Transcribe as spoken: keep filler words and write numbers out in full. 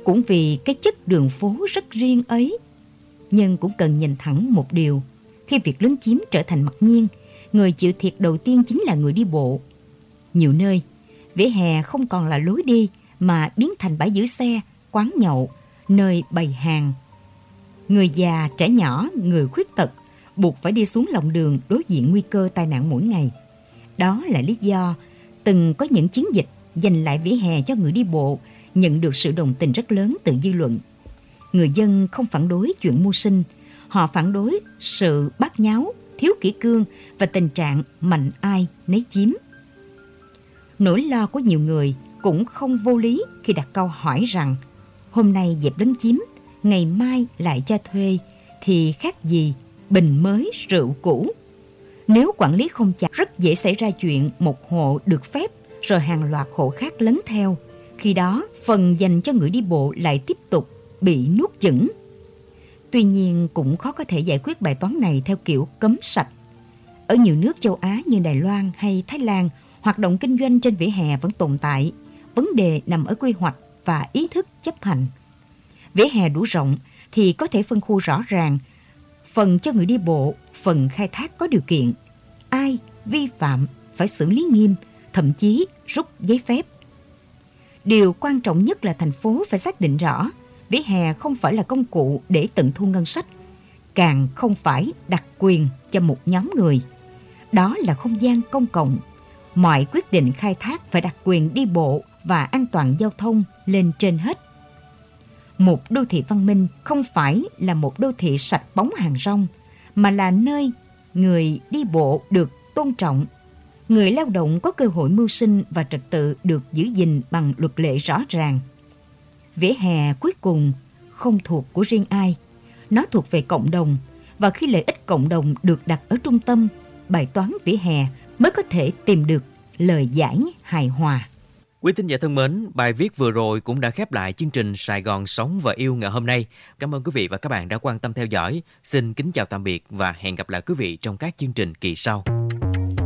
Cũng vì cái chất đường phố rất riêng ấy. Nhưng cũng cần nhìn thẳng một điều, khi việc lấn chiếm trở thành mặc nhiên, người chịu thiệt đầu tiên chính là người đi bộ. Nhiều nơi, vỉa hè không còn là lối đi mà biến thành bãi giữ xe, quán nhậu, nơi bày hàng. Người già, trẻ nhỏ, người khuyết tật buộc phải đi xuống lòng đường đối diện nguy cơ tai nạn mỗi ngày. Đó là lý do từng có những chiến dịch dành lại vỉa hè cho người đi bộ nhận được sự đồng tình rất lớn từ dư luận. Người dân không phản đối chuyện mưu sinh, họ phản đối sự bát nháo, thiếu kỷ cương và tình trạng mạnh ai nấy chiếm. Nỗi lo của nhiều người cũng không vô lý khi đặt câu hỏi rằng hôm nay dẹp lấn chiếm, ngày mai lại cho thuê thì khác gì bình mới rượu cũ. Nếu quản lý không chặt, rất dễ xảy ra chuyện một hộ được phép rồi hàng loạt hộ khác lấn theo. Khi đó, phần dành cho người đi bộ lại tiếp tục bị nuốt chửng. Tuy nhiên, cũng khó có thể giải quyết bài toán này theo kiểu cấm sạch. Ở nhiều nước châu Á như Đài Loan hay Thái Lan, hoạt động kinh doanh trên vỉa hè vẫn tồn tại. Vấn đề nằm ở quy hoạch và ý thức chấp hành. Vỉa hè đủ rộng thì có thể phân khu rõ ràng, phần cho người đi bộ, phần khai thác có điều kiện. Ai vi phạm phải xử lý nghiêm, thậm chí rút giấy phép. Điều quan trọng nhất là thành phố phải xác định rõ, vỉa hè không phải là công cụ để tận thu ngân sách, càng không phải đặc quyền cho một nhóm người. Đó là không gian công cộng. Mọi quyết định khai thác phải đặt quyền đi bộ và an toàn giao thông lên trên hết. Một đô thị văn minh không phải là một đô thị sạch bóng hàng rong, mà là nơi người đi bộ được tôn trọng, người lao động có cơ hội mưu sinh và trật tự được giữ gìn bằng luật lệ rõ ràng. Vỉa hè cuối cùng không thuộc của riêng ai, nó thuộc về cộng đồng, và khi lợi ích cộng đồng được đặt ở trung tâm, bài toán vỉa hè mới có thể tìm được lời giải hài hòa. Quý thính giả thân mến, bài viết vừa rồi cũng đã khép lại chương trình Sài Gòn Sống và Yêu ngày hôm nay. Cảm ơn quý vị và các bạn đã quan tâm theo dõi. Xin kính chào tạm biệt và hẹn gặp lại quý vị trong các chương trình kỳ sau.